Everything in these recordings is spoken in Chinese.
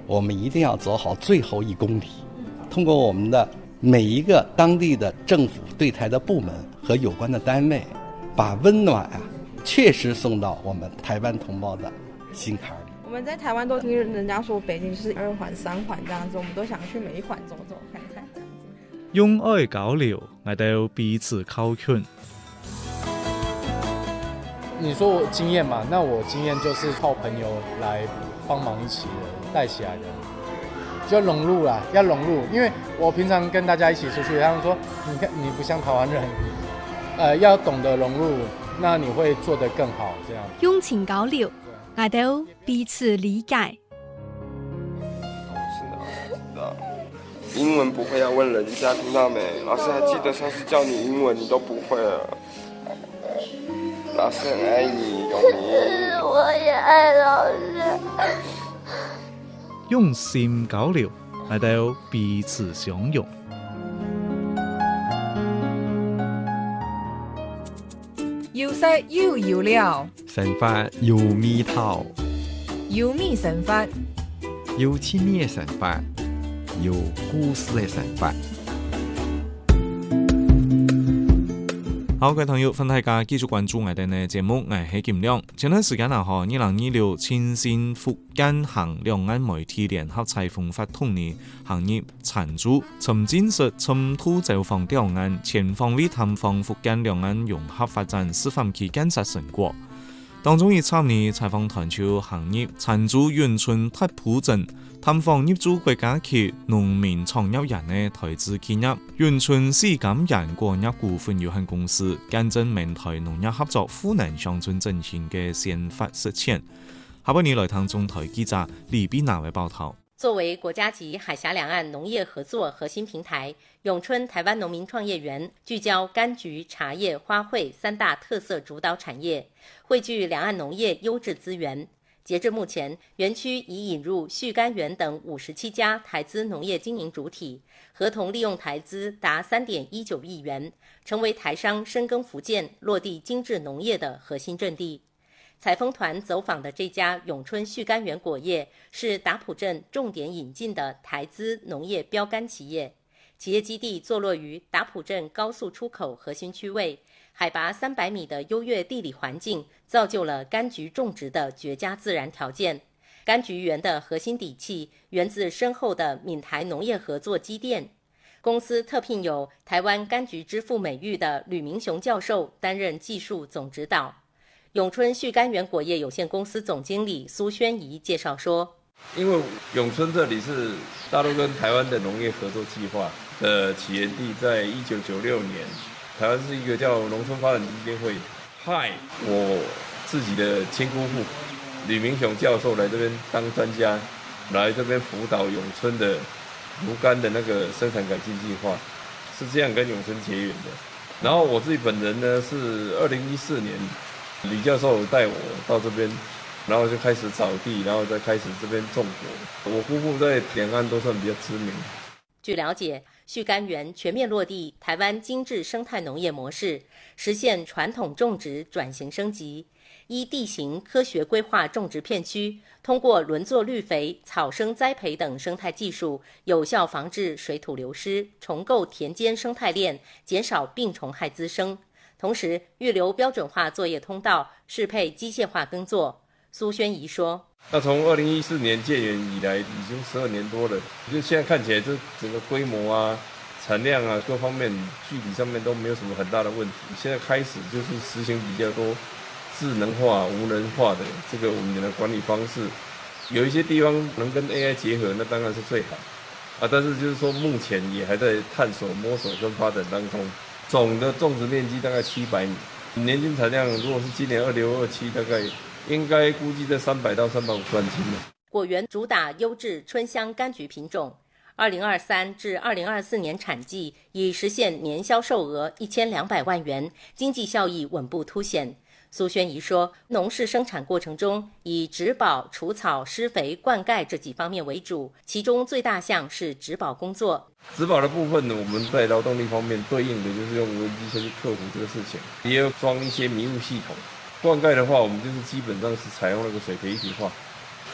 我们一定要走好最后1公里，通过我们的每一个当地的政府对台的部门和有关的单位，把温暖确实送到我们台湾同胞的心坎里。 我们在台湾都听人家说北京就是2环3环这样子，我们都想去每一环走走看看这样子。 用愛交流，我哋彼此靠近。 你说我经验嘛，那我经验就是靠朋友来帮忙一起的带起来的，就融入啦，要融入。因为我平常跟大家一起出去，他们说你看你不像台湾人，要懂得融入，那你会做得更好这样。 用情交流，我哋彼此理解。 是的，英文不会要问人家，听到没？老师还记得上次教你英文，你都不会了。老师很爱你，永明。 我也爱老师。 用心交流，我哋彼此相容。 要識要要了， 神法要咪頭， 要咪神法， 要親密嘅神法，要故事嘅神法。 好，各位朋友，歡迎大家繼續關注我哋嘅節目，我係劍亮。前段時間2026前線福建行兩岸媒體聯合採訪發通嘅行業參組，尋展示尋土走訪兩岸，全方位探訪福建兩岸融合發展4期建設成果。當中以參與採訪團球行業參組遠村太埔鎮，探訪業主國家級農民創業人嘅台資企業遠村市感人國業股份有限公司，見證闽台農業合作富南鄉村振興嘅先發實踐。下半年來聽中台記者李碧娜嘅報道。 作為國家級海峽兩岸農業合作核心平台，永春台灣農民創業園聚焦柑橘、茶葉、花卉3大特色主導產業，匯聚兩岸農業優質資源。截至目前，園區已引入旭柑園等57家台資農業經營主體，合同利用台資達3.19億元，成為台商深耕福建、落地精緻農業的核心陣地。採訪團走訪的這家永春旭柑園果業是打浦鎮重點引進的台資農業標杆企業，企業基地坐落於打浦鎮高速出口核心區位，海拔300米的優越地理環境造就了柑橘種植的絕佳自然條件。柑橘園的核心底氣源自深厚的閩台農業合作積澱。公司特聘有台灣柑橘之父美譽的呂明雄教授擔任技術總指導。永春旭柑園果業有限公司總經理蘇宣儀介紹說， 因為永春這裡是大陸跟台灣的農業合作計劃的起源地，在1996年，台灣是一個叫農村發展基金會派我自己的親姑父呂明雄教授來這邊當專家，來這邊輔導永春的芦柑的那個生產改進計劃，是這樣跟永春結緣的。然後我自己本人呢，是2014年李教授帶我到這邊，然後就開始找地，然後再開始這邊種果。我姑父在兩岸都算比較知名。 據了解，旭柑園全面落地台灣精緻生態農業模式，實現傳統種植轉型升級，依地形科學規劃種植片區，通過輪作綠肥、草生栽培等生態技術，有效防治水土流失，重構田間生態鏈，減少病蟲害滋生。同時預留標準化作業通道，適配機械化耕作。蘇宣儀說， 那從2014年建園以來，已經12年多了，就現在看起來，這整個規模啊、產量啊各方面具體上面都沒有什麼很大的問題。現在開始就是實行比較多智能化、無人化的這個我們的管理方式，有一些地方能跟 AI 結合，那當然是最好啊。但是就是說，目前也還在探索、摸索跟發展當中。總的種植面積大概700米，年均產量如果是今年26、27，大概應該估計在300到350萬斤。 果園主打優質春香柑橘品種，2023至2024年產季已實現年銷售額1200萬元，經濟效益穩步凸顯。蘇宣儀說，農事生產過程中以植保、除草、施肥、灌溉這幾方面為主，其中最大項是植保工作。 植保的部分呢，我們在勞動力方面對應的就是用無人機去克服這個事情，也有裝一些迷霧系統。灌溉的話，我們就是基本上是採用那個水培一體化，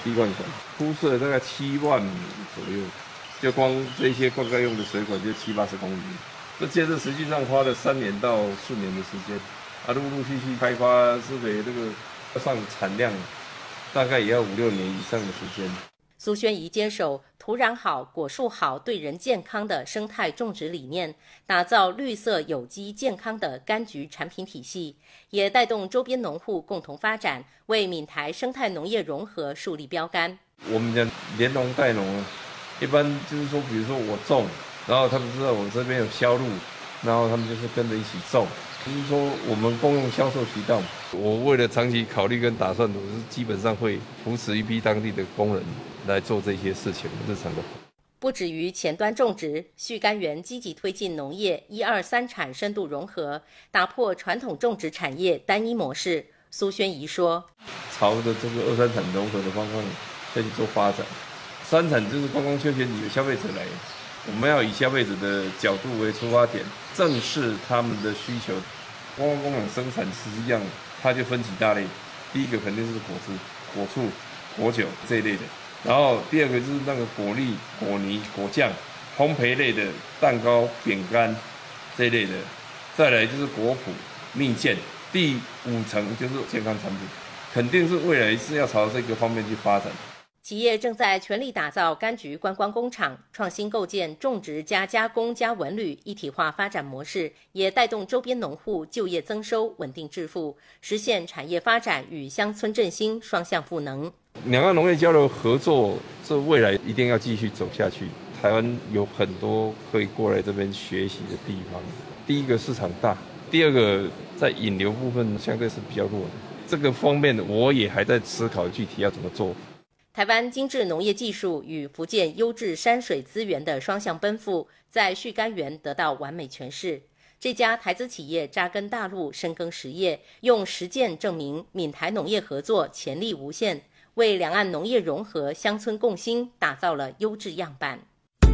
滴灌管，铺设大概7万米左右，就光这些灌溉用的水管就70-80公里。这建设实际上花了3年到4年的时间，陆陆续续开发是给这个上产量，大概也要5-6年以上的时间。 苏宣仪坚守土壤好、果树好、对人健康的生态种植理念，打造绿色、有机、健康的柑橘产品体系，也带动周边农户共同发展，为闽台生态农业融合树立标杆。 我们讲连农带农，一般就是说，比如说我种，然后他们知道我这边有销路，然后他们就是跟着一起种。就是说，我们共用销售渠道。我为了长期考虑跟打算，我是基本上会扶持一批当地的工人来做这些事情，日常的。 不止于前端种植，旭柑园积极推进农业1、2、3产深度融合，打破传统种植产业单一模式。苏宣仪说：“ 朝着这个2、3产融合的方向再去做发展。3产就是观光休闲旅游消费者来，我们要以消费者的角度为出发点，正视他们的需求。观光工厂生产实际上它就分几大类，第一个肯定是果汁、果醋、果酒这一类的。”然后第二个就是那个果粒、果泥、果酱、烘焙类的蛋糕、饼干这一类的，再来就是果脯、蜜饯，第5层就是健康产品，肯定是未来是要朝这个方面去发展。 企业正在全力打造柑橘观光工厂，创新构建种植加加工加文旅一体化发展模式，也带动周边农户就业增收、稳定致富，实现产业发展与乡村振兴双向赋能。 两岸农业交流合作，这未来一定要继续走下去。台湾有很多可以过来这边学习的地方。第一个市场大，第二个在引流部分相对是比较弱的。这个方面我也还在思考具体要怎么做。 台湾精致农业技术与福建优质山水资源的双向奔赴，在旭柑园得到完美诠释。这家台资企业扎根大陆，深耕实业，用实践证明闽台农业合作潜力无限，为两岸农业融合、乡村共兴打造了优质样板。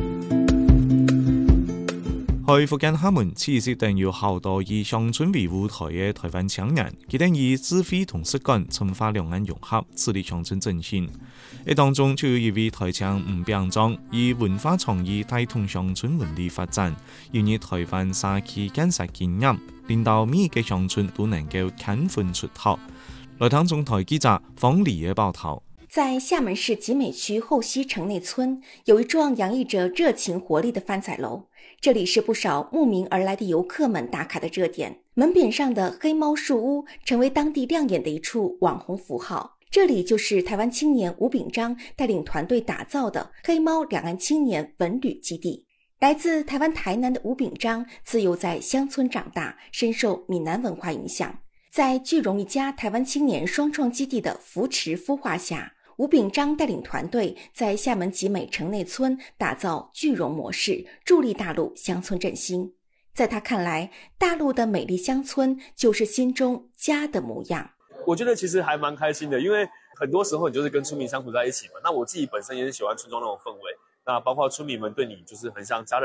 去福建廈門此時定要好多以鄉村為舞台嘅台灣青年，佢哋以智慧同實幹深化兩岸融合，致力鄉村振興。喺當中就有一位台青吳炳章，以文化創意帶動鄉村文理發展，要以台灣社區建設經驗，令到每一個鄉村都能夠看分出頭。來聽中台記者方禮嘅報道。 在廈門市集美區後溪城內村，有一幢洋溢着熱情活力的番仔樓。這裡是不少慕名而來的遊客們打卡的熱點，門匾上的黑貓樹屋成為當地亮眼的一處網紅符號。這裡就是台灣青年吳炳章帶領團隊打造的黑貓兩岸青年文旅基地。來自台灣台南的吳炳章自幼在鄉村長大，深受閩南文化影響。在聚榮一家台灣青年雙創基地的扶持孵化下，吳炳章帶領團隊在廈門集美城內村打造聚榮模式，助力大陸鄉村振興。在他看來，大陸的美麗鄉村就是心中家的模樣。 我覺得其實還蠻開心的，因為很多時候你就是跟村民相處在一起嘛。那我自己本身也是喜歡村莊那種氛圍，那包括村民們對你就是很像家人。